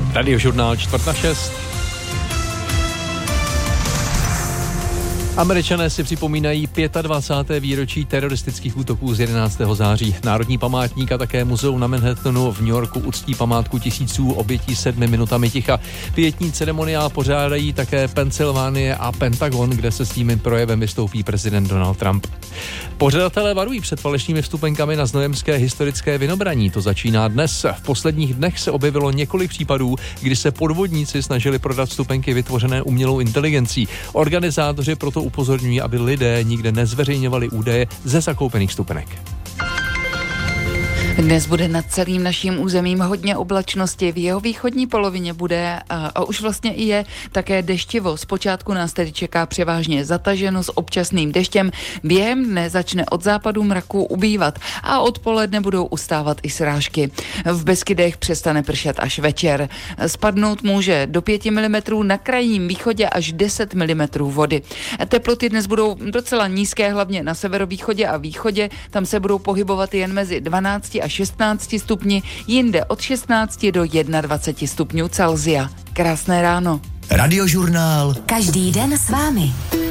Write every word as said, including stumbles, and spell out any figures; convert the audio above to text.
Radiožurnál čtvrt na šest. Američané si připomínají dvacáté páté výročí teroristických útoků z jedenáctého září. Národní památník a také muzeum na Manhattanu v New Yorku uctí památku tisíců obětí sedmi minutami ticha. Pietní ceremoniál pořádají také Pensylvánie a Pentagon, kde se svým projevem vystoupí prezident Donald Trump. Pořadatelé varují před falešnými vstupenkami na znojemské historické Vinobraní. To začíná dnes. V posledních dnech se objevilo několik případů, kdy se podvodníci snažili prodat vstupenky vytvořené umělou inteligencí. Organizátoři proto upozorňují, aby lidé nikde nezveřejňovali údaje ze zakoupených vstupenek. Dnes bude nad celým naším územím hodně oblačnosti. V jeho východní polovině bude, a, a už vlastně i je, také deštivo. Zpočátku nás tedy čeká převážně zataženo s občasným deštěm. Během dne začne od západu mraku ubývat a odpoledne budou ustávat i srážky. V Beskydech přestane pršet až večer. Spadnout může do pěti milimetrů, na krajním východě až deset milimetrů vody. Teploty dnes budou docela nízké, hlavně na severovýchodě a východě. Tam se budou pohybovat jen mezi dvanácti a šestnácti stupni, jinde od šestnácti do dvaceti jednoho stupňů Celsia. Krásné ráno. Radiožurnál. Každý den s vámi.